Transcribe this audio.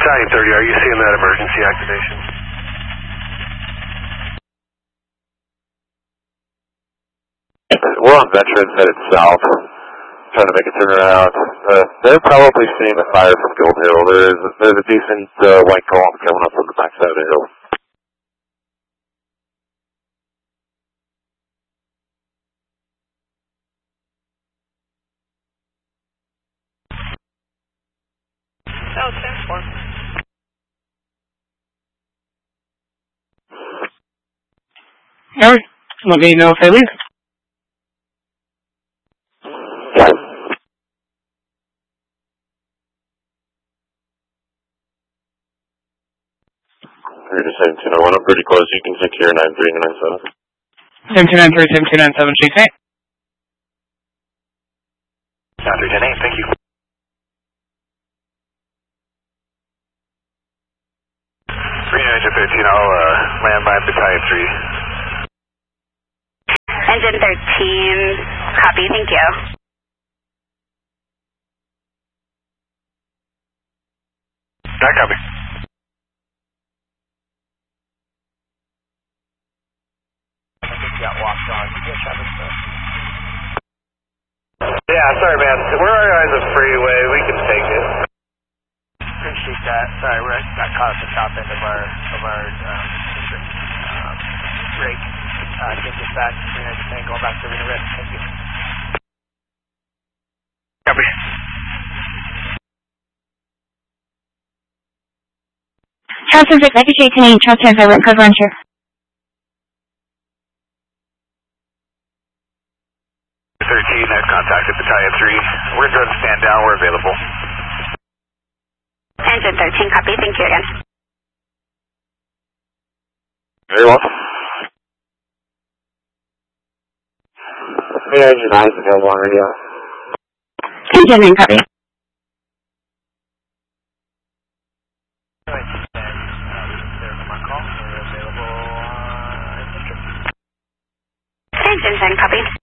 Battalion 30, are you seeing that emergency activation? We're on Veterans headed south, trying to make a turnaround. They're probably seeing a fire from Gold Hill. There's a decent white column coming up from the backside of the hill. Oh, 10-4. Alright, let me know if they leave. You're just 1701, I'm pretty close. You can take care of 93 and 97. 1793, 1797, GK. 9310, thank you. 3913, I'll land by Battalion 3. Engine 13, copy, thank you. I copy. Yeah, sorry man, we're right on the freeway, we can take it. Appreciate that. Sorry, we got caught at the top end of our break. Take this back. Going back to Arena Red. Thank you. Copy. Charleston 6, FHA 10 Charleston, I went code Rancher. I've contacted Battalion 3. We're going to stand down, we're available. Engine 13, copy, thank you again. Very welcome. Yeah, engine 9 is available on radio. Engine 9, copy. Engine 10, copy.